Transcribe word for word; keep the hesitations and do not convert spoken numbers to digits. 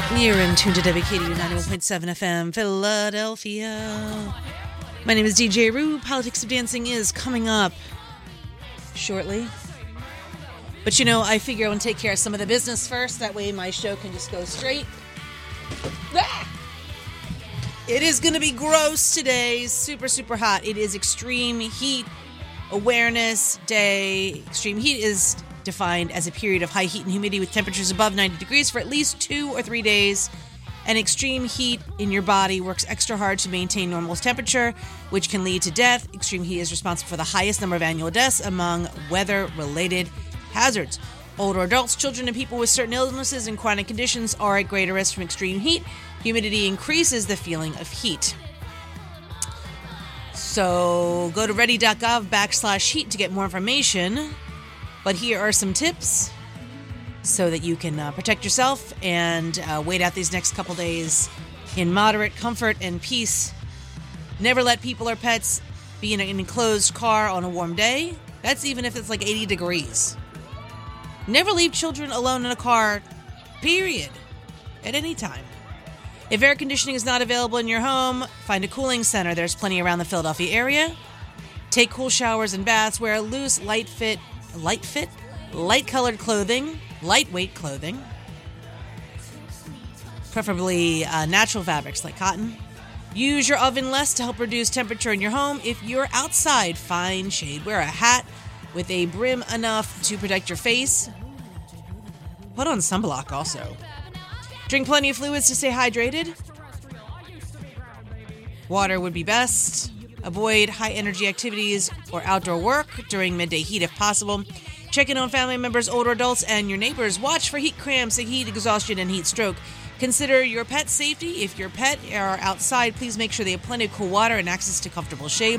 You're in tune to W K D U ninety-one point seven F M, Philadelphia. My name is D J Rue. Politics of Dancing is coming up shortly. But you know, I figure I want to take care of some of the business first. That way my show can just go straight. Ah! It is going to be gross today. Super, super hot. It is Extreme Heat Awareness Day. Extreme heat is defined as a period of high heat and humidity with temperatures above ninety degrees for at least two or three days. And extreme heat in your body works extra hard to maintain normal temperature, which can lead to death. Extreme heat is responsible for the highest number of annual deaths among weather-related hazards. Older adults, children, and people with certain illnesses and chronic conditions are at greater risk from extreme heat. Humidity increases the feeling of heat. So go to ready.gov backslash heat to get more information. But here are some tips so that you can uh, protect yourself and uh, wait out these next couple days in moderate comfort and peace. Never let people or pets be in an enclosed car on a warm day. That's even if it's like eighty degrees. Never leave children alone in a car, period, at any time. If air conditioning is not available in your home, find a cooling center. There's plenty around the Philadelphia area. Take cool showers and baths. Wear loose, light fit, light fit, light-colored clothing, lightweight clothing, preferably uh, natural fabrics like cotton. Use your oven less to help reduce temperature in your home. If you're outside, find shade. Wear a hat with a brim enough to protect your face. Put on sunblock also. Drink plenty of fluids to stay hydrated. Water would be best. Avoid high-energy activities or outdoor work during midday heat if possible. Check in on family members, older adults, and your neighbors. Watch for heat cramps, heat exhaustion, and heat stroke. Consider your pet's safety. If your pet are outside, please make sure they have plenty of cool water and access to comfortable shade.